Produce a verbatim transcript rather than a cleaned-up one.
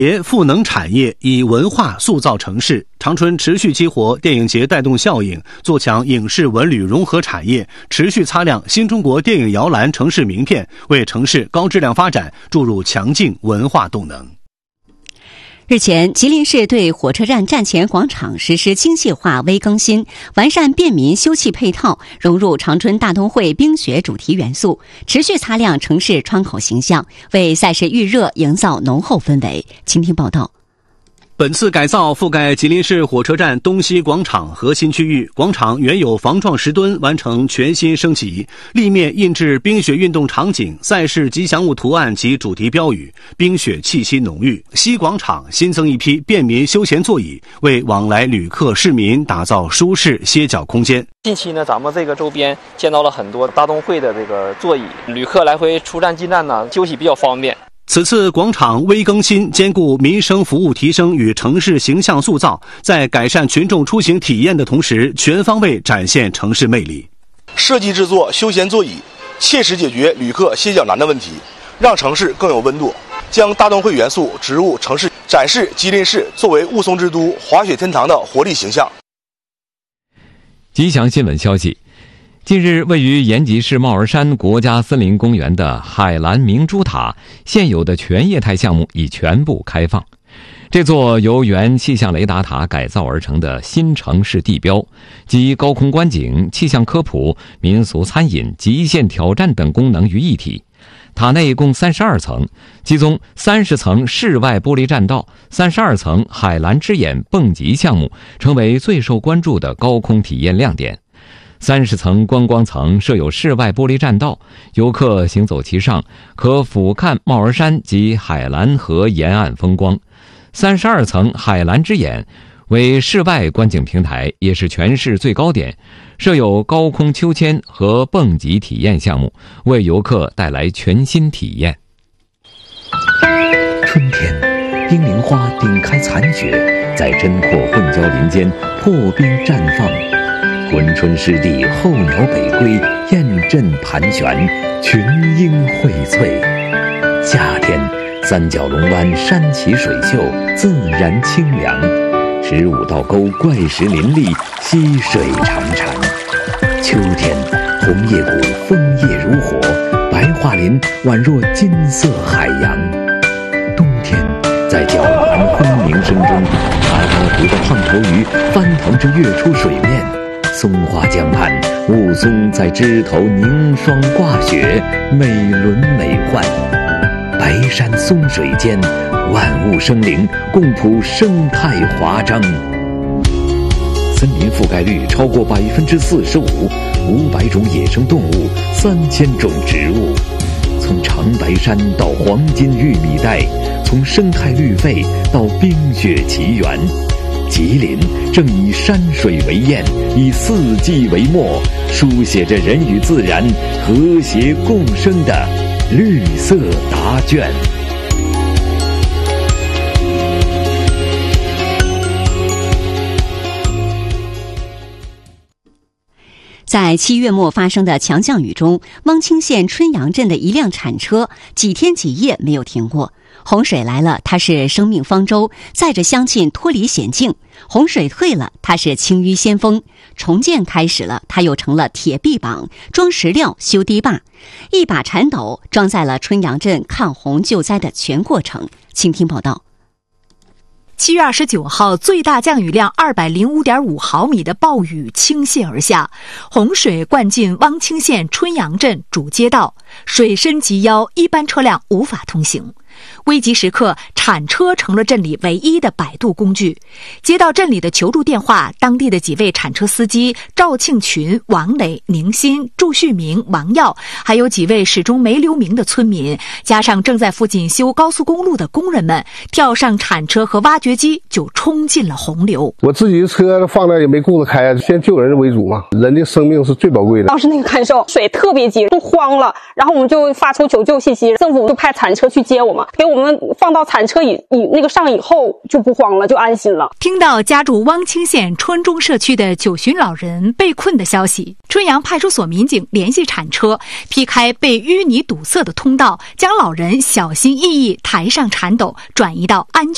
业赋能产业，以文化塑造城市。长春持续激活电影节带动效应，做强影视文旅融合产业，持续擦亮新中国电影摇篮城市名片，为城市高质量发展注入强劲文化动能。 日前，吉林市对火车站站前广场实施精细化微更新，完善便民休憩配套，融入长春大冬会冰雪主题元素，持续擦亮城市窗口形象，为赛事预热营造浓厚氛围。请听报道。 本次改造覆盖吉林市火车站东西广场核心区域，广场原有防撞石墩完成全新升级，立面印制冰雪运动场景、赛事吉祥物图案及主题标语，冰雪气息浓郁。西广场新增一批便民休闲座椅，为往来旅客市民打造舒适歇脚空间。 近期呢，咱们这个周边见到了很多大冬会的这个座椅，旅客来回出站进站呢，休息比较方便。 此次广场微更新，兼顾民生服务提升与城市形象塑造，在改善群众出行体验的同时，全方位展现城市魅力。 设计制作休闲座椅，切实解决旅客歇脚难的问题，让城市更有温度，将大冬会元素植入城市，展示吉林市作为雾凇之都、滑雪天堂的活力形象。 吉祥新闻消息，近日，位于延吉市帽儿山国家森林公园的海蓝明珠塔现有的全业态项目已全部开放。这座由原气象雷达塔改造而成的新城市地标，集高空观景、气象科普、民俗餐饮、极限挑战等功能于一体。塔内共三十二层，其中三十层室外玻璃栈道、三十二层海蓝之眼蹦极项目成为最受关注的高空体验亮点。三十层观光层设有室外玻璃栈道，游客行走其上，可俯瞰帽儿山及海蓝河沿岸风光。三十二层海蓝之眼为室外观景平台，也是全市最高点，设有高空秋千和蹦极体验项目，为游客带来全新体验。 春天，冰凌花顶开残雪，在针阔混交林间破冰绽放。珲春湿地候鸟北归，雁阵盘旋，群莺荟萃。夏天，三角龙湾山奇水秀，自然清凉。十五道沟怪石林立，溪水潺潺。秋天，红叶谷枫叶如火，白桦林宛若金色海洋。冬天，在皎蓝轰鸣声中，阿高湖的胖头鱼翻腾着跃出水面。松花江畔，雾凇在枝头凝霜挂雪，美轮美奂。白山松水间，万物生灵共谱生态华章。森林覆盖率超过百分之四十五，五百种野生动物，三千种植物。从长白山到黄金玉米带，从生态绿肺到冰雪奇缘。吉林正以山水为焰，以四季为墨，书写着人与自然和谐共生的绿色答卷。 在七月末发生的强降雨中，汪清县春阳镇的一辆铲车几天几夜没有停过。洪水来了，它是生命方舟，载着乡亲脱离险境；洪水退了，它是清淤先锋；重建开始了，它又成了铁臂膀，装石料、修堤坝。一把铲斗装载了春阳镇抗洪救灾的全过程。请听报道。 七月二十九号，最大降雨量二百零五点五毫米的暴雨倾泻而下，洪水灌进汪清县春阳镇主街道，水深及腰，一般车辆无法通行。危急时刻，铲车成了镇里唯一的摆渡工具。接到镇里的求助电话，当地的几位铲车司机赵庆群、王磊、宁新、祝旭明、王耀，还有几位始终没留名的村民，加上正在附近修高速公路的工人们，跳上铲车和挖掘机就冲进了洪流。 我自己的车放那也没顾着开，先救人为主嘛，人的生命是最宝贵的。 当时那个感受，水特别急，都慌了，然后我们就发出求救信息，政府就派铲车去接我们，给我们放到铲车以以那个上以后就不慌了，就安心了。 听到家住汪清县春中社区的九旬老人被困的消息，春阳派出所民警联系铲车，劈开被淤泥堵塞的通道，将老人小心翼翼抬上铲斗，转移到安全